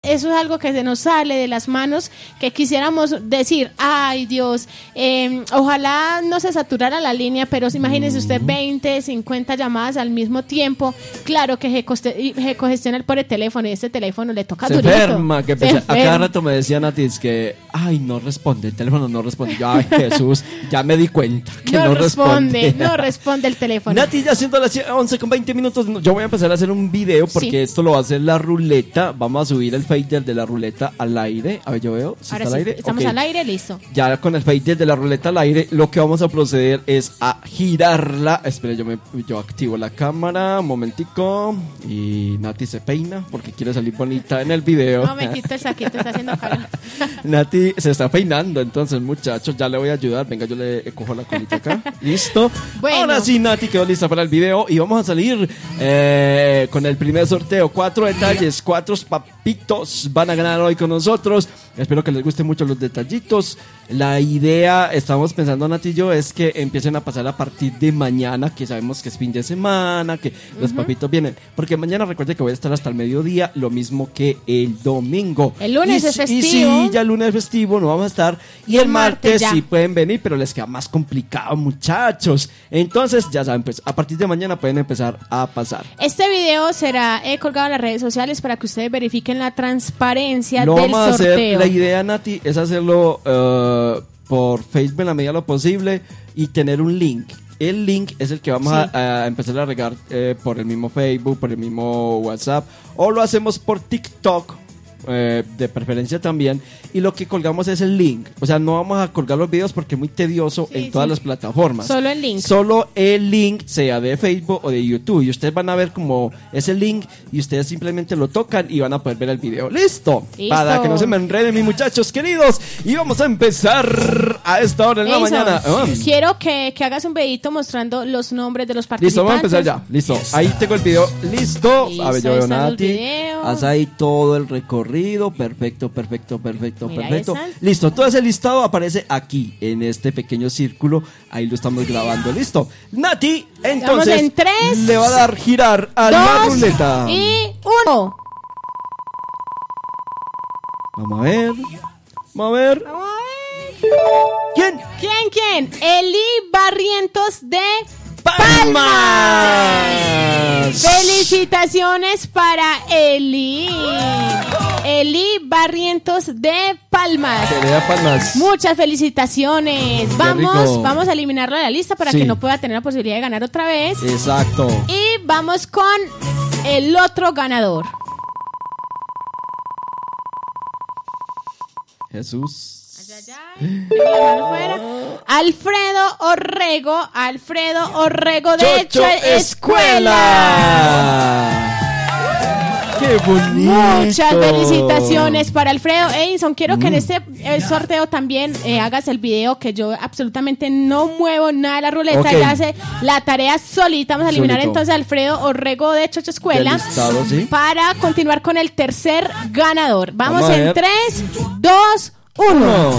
Eso es algo que se nos sale de las manos, que quisiéramos decir, ay Dios, ojalá no se saturara la línea, pero imagínese usted 20, 50 llamadas al mismo tiempo. Claro que se congestiona el pobre teléfono y este teléfono le toca durito. Enferma, que a cada rato me decían a ti, es que, ay, no responde, el teléfono no responde. Yo, ay, Jesús, ya me di cuenta que no responde. No responde el teléfono. Nati, ya siendo las 11:20 minutos, yo voy a empezar a hacer un video porque esto lo va a hacer la ruleta. Vamos a subir el fader de la ruleta al aire. A ver, yo veo. ¿Sí ahora está al aire? Estamos al aire, listo. Ya con el fader de la ruleta al aire, lo que vamos a proceder es a girarla. Espera, yo activo la cámara. Un momentico. Y Nati se peina porque quiere salir bonita en el video. Un momentito, el saquito está haciendo calor. Nati se está peinando, entonces, muchachos, ya le voy a ayudar. Venga, yo le cojo la colita acá. ¿Listo? Bueno. Ahora sí, Nati quedó lista para el video y vamos a salir con el primer sorteo. 4 detalles, 4 papitos van a ganar hoy con nosotros. Espero que les gusten mucho los detallitos. La idea, estamos pensando Nati y yo, es que empiecen a pasar a partir de mañana, que sabemos que es fin de semana, que los papitos vienen. Porque mañana recuerden que voy a estar hasta el mediodía, lo mismo que el domingo. El lunes es festivo. Y sí, ya el lunes es festivo, no vamos a estar. Y el martes sí pueden venir, pero les queda más complicado, muchachos. Entonces, ya saben, pues a partir de mañana pueden empezar a pasar. Este video será colgado en las redes sociales para que ustedes verifiquen la transparencia Lo del vamos a sorteo. hacer, la idea, Nati, es hacerlo por Facebook en la medida de lo posible y tener un link. El link es el que vamos a empezar a regar por el mismo Facebook, por el mismo WhatsApp, o lo hacemos por TikTok, de preferencia también, y lo que colgamos es el link. O sea, no vamos a colgar los videos porque es muy tedioso en todas las plataformas. Solo el link. Solo el link, sea de Facebook o de YouTube, y ustedes van a ver como ese link y ustedes simplemente lo tocan y van a poder ver el video. ¿Listo? Para que no se me enreden, mis muchachos queridos, y vamos a empezar a esta hora de la mañana. Quiero que hagas un videito mostrando los nombres de los participantes. Listo, vamos a empezar ya. Listo, ahí tengo el video. Listo. A ver, yo veo Nati. Haz ahí todo el recorrido. Perfecto. Mira, Listo, todo ese listado aparece aquí, en este pequeño círculo. Ahí lo estamos grabando. Listo. Nati, entonces en 3, le va a dar girar a la ruleta. Y 1. Vamos a ver. ¿Quién? Eli Barrientos de ¡Palmas! Felicitaciones para Eli Barrientos de Palmas. Muchas felicitaciones. Vamos a eliminarlo de la lista para que no pueda tener la posibilidad de ganar otra vez. Exacto. Y vamos con el otro ganador. Jesús. Alfredo Orrego de Chocho Escuela. ¡Qué bonito! Muchas felicitaciones para Alfredo. Edison, quiero que en este sorteo también hagas el video, que yo absolutamente no muevo nada de la ruleta. Ella hace la tarea solita. Vamos a eliminar entonces a Alfredo Orrego de Chocho Escuela para continuar con el tercer ganador. Vamos en 3, 2, 1.